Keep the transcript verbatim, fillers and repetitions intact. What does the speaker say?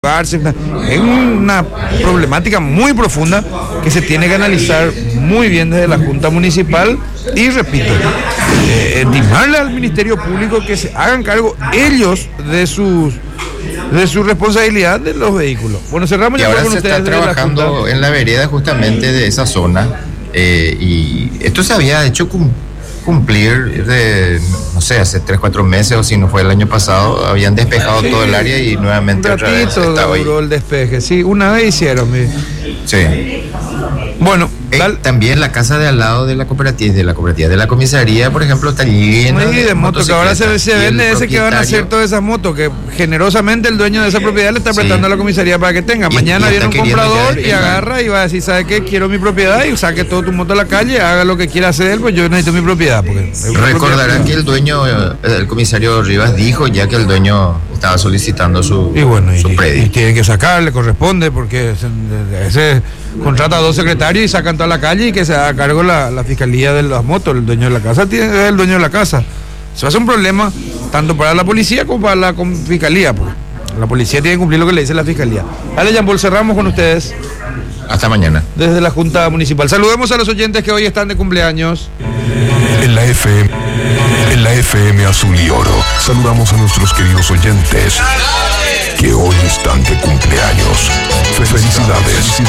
Es una problemática muy profunda que se tiene que analizar muy bien desde la Junta Municipal y, repito, eh, estimarle al Ministerio Público que se hagan cargo ellos de sus de su responsabilidad de los vehículos. Bueno, cerramos y ya ahora con se ustedes. está trabajando en la vereda justamente de esa zona eh, y esto se había hecho cum- cumplir de, no sé, hace tres, cuatro meses o si no fue el año pasado, habían despejado Sí, todo el área y nuevamente un otra vez ratito estaba ahí. duró el despeje, sí, una vez hicieron. mi- Sí. Bueno, Eh, tal- también la casa de al lado de la cooperativa, de la cooperativa de la comisaría, por ejemplo, está llena y de motos que ahora se, se Y el vende ese que van a hacer propietario- todas esas motos que generosamente el dueño de esa propiedad le está Sí. prestando a la comisaría para que tenga. Y- Mañana y viene está un queriendo comprador ya y despejar. agarra y va a decir, ¿sabe qué? Quiero mi propiedad y saque todo tu moto a la calle, haga lo que quiera hacer, pues yo necesito mi propiedad. Porque es una Recordarán propiedad que el dueño, eh, el comisario Rivas dijo ya que el dueño estaba solicitando su, Y bueno, y, su y predio. tienen que sacar, le corresponde, porque ese, ese contrata a dos secretarios y sacan toda la calle y que se haga cargo la, la fiscalía de las motos. El dueño de la casa tiene, es el dueño de la casa. Eso va a ser un problema tanto para la policía como para la com- fiscalía. Porque la policía tiene que cumplir lo que le dice la fiscalía. Dale, Jean Paul, cerramos con ustedes Hasta mañana. desde la Junta Municipal. Saludemos a los oyentes que hoy están de cumpleaños. En la F M, en la F M Azul y Oro, saludamos a nuestros queridos oyentes que hoy están de cumpleaños. Felicidades.